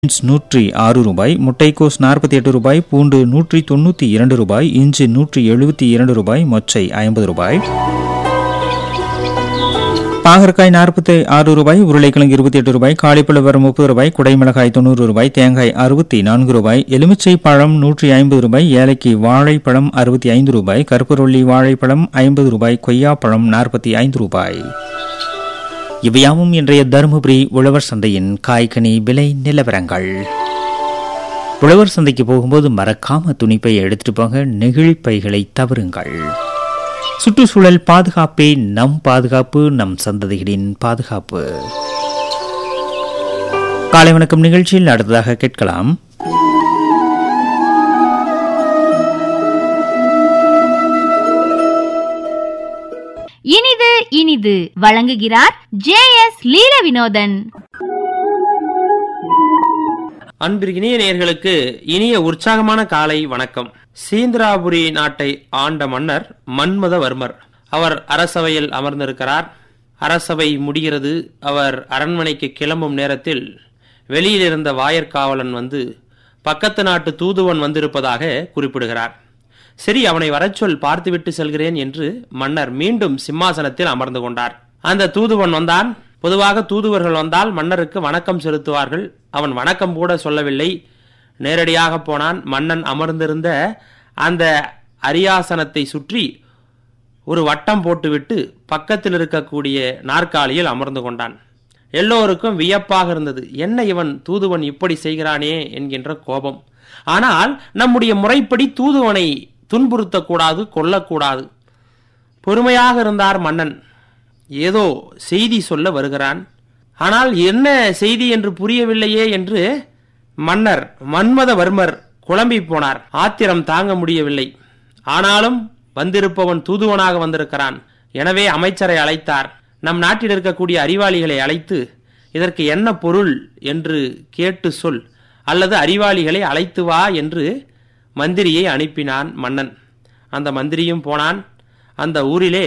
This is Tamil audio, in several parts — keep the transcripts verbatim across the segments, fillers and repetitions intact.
நூற்றி ஆறு ரூபாய், முட்டைக்கோஸ் நாற்பத்தி எட்டு ரூபாய், பூண்டு நூற்றி தொண்ணூற்றி இரண்டு ரூபாய், இஞ்சி நூற்றி எழுபத்தி இரண்டு ரூபாய், மொச்சை ஐம்பது ரூபாய், பாகற்காய் நாற்பத்தி ஆறு ரூபாய், உருளைக்கிழங்கு இருபத்தி எட்டு ரூபாய், காலிஃப்ளவர் முப்பது ரூபாய், குடைமிளகாய் தொண்ணூறு ரூபாய், தேங்காய் அறுபத்தி நான்கு ரூபாய், எலுமிச்சை பழம் நூற்றி ஐம்பது ரூபாய், ஏலக்கி வாழைப்பழம் அறுபத்தி ஐந்து ரூபாய், கற்பூரவள்ளி வாழைப்பழம் ஐம்பது ரூபாய், கொய்யாப்பழம் நாற்பத்தி ஐந்து ரூபாய். இவையாவும் இன்றைய தருமபுரி உழவர் சந்தையின் காய்கனி விலை நிலவரங்கள். உழவர் சந்தைக்கு போகும்போது மறக்காம துணிப்பை எடுத்துட்டு போங்க, நெகிழி பைகளை தவறுங்கள். சுற்றுச்சூழல் பாதுகாப்பே நம் பாதுகாப்பு, நம் சந்ததிகளின் பாதுகாப்பு. காலை வணக்கம் நிகழ்ச்சியில் அடுத்ததாக கேட்கலாம். இனிது இனிது வழங்குகிறார் ஜே எஸ் லீல வினோதன். அன்பிற்கினிய நேயர்களுக்கு இனிய உற்சாகமான காலை வணக்கம். சீந்திராபுரி நாட்டை ஆண்ட மன்னர் மன்மதவர்மர். அவர் அரசவையில் அமர்ந்திருக்கிறார். அரசவை முடிகிறது. அவர் அரண்மனைக்கு கிளம்பும் நேரத்தில் வெளியில் இருந்த வாயர்காவலன் வந்து பக்கத்து நாட்டு தூதுவன் வந்திருப்பதாக குறிப்பிடுகிறார். சரி, அவனை வரச்சொல், பார்த்துவிட்டு செல்கிறேன் என்று மன்னர் மீண்டும் சிம்மாசனத்தில் அமர்ந்து கொண்டார். அந்த தூதுவன் வந்தான். பொதுவாக தூதுவர்கள் வந்தால் மன்னருக்கு வணக்கம் செலுத்துவார்கள். அவன் வணக்கம் கூட சொல்லவில்லை, நேரடியாக போனான். மன்னன் அமர்ந்திருந்த அந்த அரியாசனத்தை சுற்றி ஒரு வட்டம் போட்டுவிட்டு பக்கத்தில் இருக்கக்கூடிய நாற்காலியில் அமர்ந்து கொண்டான். எல்லோருக்கும் வியப்பாக இருந்தது. என்ன இவன் தூதுவன் இப்படி செய்கிறானே என்கின்ற கோபம். ஆனால் நம்முடைய முறைப்படி தூதுவனை துன்புறுத்தக்கூடாது, கொல்லக்கூடாது. பொறுமையாக இருந்தார் மன்னன். ஏதோ செய்தி சொல்ல வருகிறான். ஆனால் என்ன செய்தி என்று புரியவில்லையே என்று மன்னர் மன்மதவர்மர் குழம்பி போனார். ஆத்திரம் தாங்க முடியவில்லை. ஆனாலும் வந்திருப்பவன் தூதுவனாக வந்திருக்கிறான். எனவே அமைச்சரை அழைத்தார். நம் நாட்டில் இருக்கக்கூடிய அறிவாளிகளை அழைத்து இதற்கு என்ன பொருள் என்று கேட்டு சொல், அல்லது அறிவாளிகளை அழைத்து வா என்று மந்திரியை அனுப்பினான் மன்னன். அந்த மந்திரியும் போனான். அந்த ஊரிலே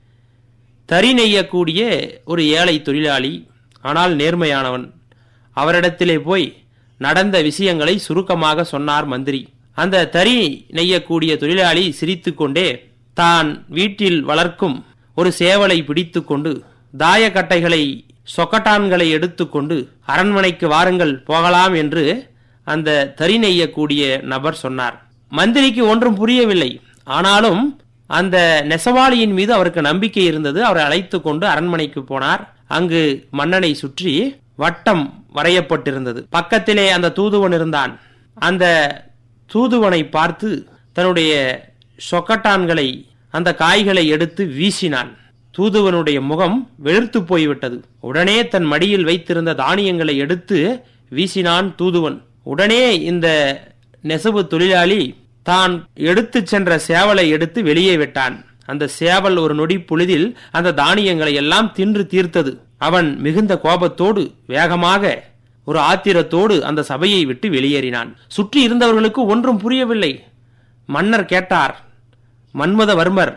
தறி நெய்யக்கூடிய ஒரு ஏழை தொழிலாளி, ஆனால் நேர்மையானவன். அவரிடத்திலே போய் நடந்த விஷயங்களை சுருக்கமாக சொன்னார் மந்திரி. அந்த தறி நெய்யக்கூடிய தொழிலாளி சிரித்து கொண்டே தான் வீட்டில் வளர்க்கும் ஒரு சேவலை பிடித்து கொண்டு தாயக்கட்டைகளை சொக்கட்டான்களை எடுத்துக்கொண்டு அரண்மனைக்கு வாருங்கள் போகலாம் என்று அந்த தறி நெய்யக்கூடிய நபர் சொன்னார். மந்திரிக்கு ஒன்றும் புரியவில்லை. ஆனாலும் அந்த நெசவாளியின் மீது அவருக்கு நம்பிக்கை இருந்தது. அவரை அழைத்து கொண்டு அரண்மனைக்கு போனார். அங்கு மன்னனை சுற்றி வட்டம் வரையப்பட்டிருந்தது. பக்கத்திலே அந்த தூதுவன் இருந்தான். அந்த தூதுவனை பார்த்து தன்னுடைய சொக்கட்டான்களை, அந்த காய்களை எடுத்து வீசினான். தூதுவனுடைய முகம் வெளுத்து போய்விட்டது. உடனே தன் மடியில் வைத்திருந்த தானியங்களை எடுத்து வீசினான் தூதுவன். உடனே இந்த நெசவு தொழிலாளி தான் எடுத்து சென்ற சேவலை எடுத்து வெளியே விட்டான். அந்த சேவல் ஒரு நொடி பொழுதில் அந்த தானியங்களை எல்லாம் தின்று தீர்த்தது. அவன் மிகுந்த கோபத்தோடு வேகமாக ஒரு ஆத்திரத்தோடு அந்த சபையை விட்டு வெளியேறினான். சுற்றி இருந்தவர்களுக்கு ஒன்றும் புரியவில்லை. மன்னர் கேட்டார், மன்மதவர்மர்,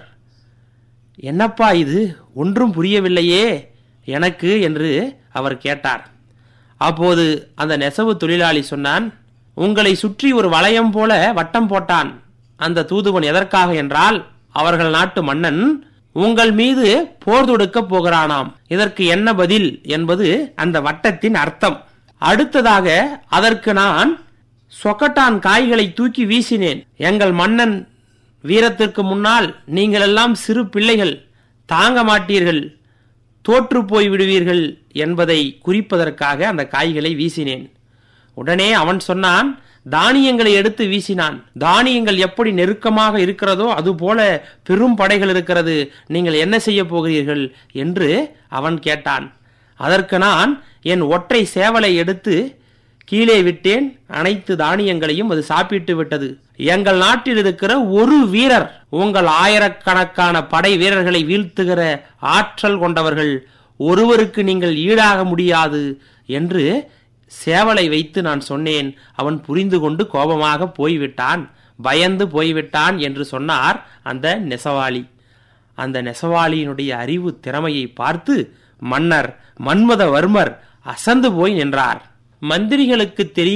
என்னப்பா இது, ஒன்றும் புரியவில்லையே எனக்கு என்று அவர் கேட்டார். அப்போது அந்த நெசவு தொழிலாளி சொன்னான், உங்களை சுற்றி ஒரு வளையம் போல வட்டம் போட்டான் அந்த தூதுவன். எதற்காக என்றால் அவர்கள் நாட்டு மன்னன் உங்கள் மீது போர் தொடுக்க போகிறானாம். இதற்கு என்ன பதில் என்பது அந்த வட்டத்தின் அர்த்தம். அடுத்ததாக அதற்கு நான் சொக்கட்டான் காய்களை தூக்கி வீசினேன். எங்கள் மன்னன் வீரத்திற்கு முன்னால் நீங்கள் எல்லாம் சிறு பிள்ளைகள், தாங்க மாட்டீர்கள், தோற்று போய் விடுவீர்கள் என்பதை குறிப்பதற்காக அந்த காய்களை வீசினேன். உடனே அவன் சொன்னான், தானியங்களை எடுத்து வீசினான். தானியங்கள் எப்படி நெருக்கமாக இருக்கிறதோ அதுபோல பெரும் படைகள் இருக்கிறது, நீங்கள் என்ன செய்ய போகிறீர்கள் என்று அவன் கேட்டான். அதற்கு நான் என் ஒற்றை சேவலை எடுத்து கீழே விட்டேன். அனைத்து தானியங்களையும் அது சாப்பிட்டு விட்டது. எங்கள் நாட்டில் இருக்கிற ஒரு வீரர் உங்கள் ஆயிரக்கணக்கான படை வீரர்களை வீழ்த்துகிற ஆற்றல் கொண்டவர்கள், ஒருவருக்கு நீங்கள் ஈடாக முடியாது என்று சேவலை வைத்து நான் சொன்னேன். அவன் புரிந்து கொண்டு கோபமாக போய்விட்டான், பயந்து போய்விட்டான் என்று சொன்னார் அந்த நெசவாளி. அந்த நெசவாளியினுடைய அறிவு திறமையை பார்த்து மன்னர் மன்மதவர்மர் அசந்து போய் நின்றார். மந்திரிகளுக்கு தெரிய